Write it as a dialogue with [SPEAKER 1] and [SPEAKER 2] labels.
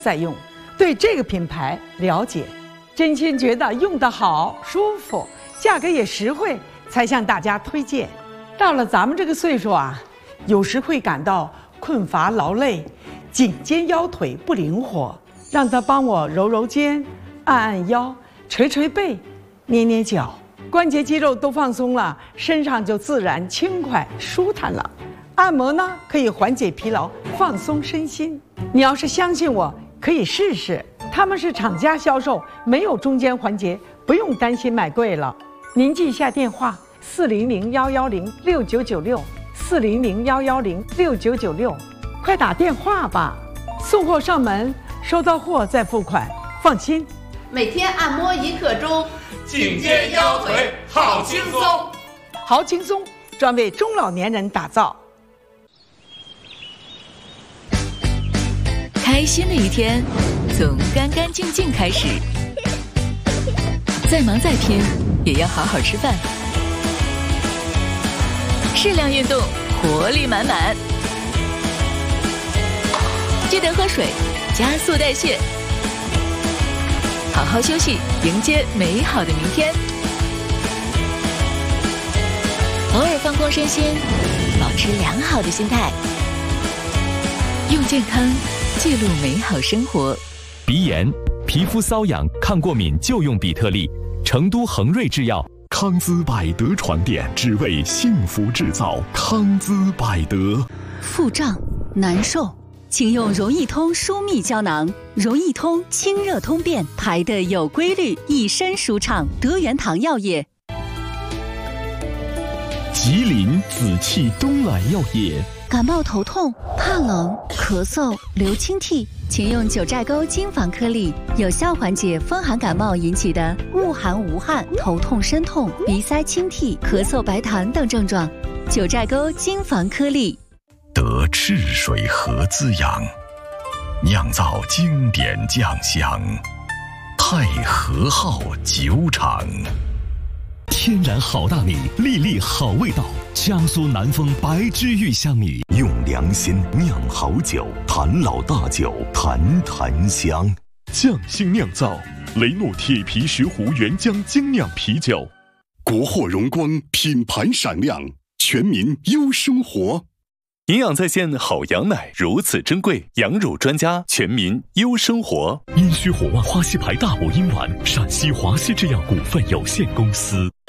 [SPEAKER 1] 在用，对这个品牌了解，真心觉得用得好、舒服，价格也实惠，才向大家推荐。到了咱们这个岁数啊，有时会感到困乏劳累，颈肩腰腿不灵活，让它帮我揉揉肩、按按腰、捶捶背、捏捏脚，关节肌肉都放松了，身上就自然轻快舒坦了。按摩呢，可以缓解疲劳，放松身心。你要是相信我，可以试试。他们是厂家销售，没有中间环节，不用担心买贵了。您记一下电话：400-110-6996，400-110-6996，快打电话吧。送货上门，收到货再付款，放心。
[SPEAKER 2] 每天按摩1刻钟，
[SPEAKER 3] 颈肩腰腿好轻松，
[SPEAKER 1] 好轻松，专为中老年人打造。
[SPEAKER 4] 开心的一天从干干净净开始，再忙再拼也要好好吃饭，适量运动，活力满满，记得喝水，加速代谢，好好休息，迎接美好的明天。偶尔放空身心，保持良好的心态，用健康记录美好生活。
[SPEAKER 5] 鼻炎、皮肤瘙痒、抗过敏就用比特利。成都恒瑞制药，
[SPEAKER 6] 康姿百德床垫，只为幸福制造。康姿百德。
[SPEAKER 7] 腹胀、难受，请用柔益通舒密胶囊。柔益通清热通便，排得有规律，一身舒畅。德元堂药业。
[SPEAKER 6] 吉林紫气东来药业。
[SPEAKER 7] 感冒头痛、怕冷、咳嗽、流清涕，请用九寨沟金防颗粒，有效缓解风寒感冒引起的恶寒无汗、头痛身痛、鼻塞清涕、咳嗽白痰等症状。九寨沟金防颗粒。
[SPEAKER 6] 得赤水河滋养，酿造经典酱香，太和号酒厂。天然好大米，粒粒好味道，江苏南丰白之玉香米，用良心酿好酒，坛老大酒，坛坛香。匠心酿造，雷诺铁皮石斛原浆精酿啤酒。国货荣光，品牌闪亮，全民优生活。
[SPEAKER 5] 营养在线好羊奶如此珍贵，羊乳专家，全民优生活。
[SPEAKER 6] 阴虚火旺花溪牌大补阴丸，陕西华西制药股份有限公司。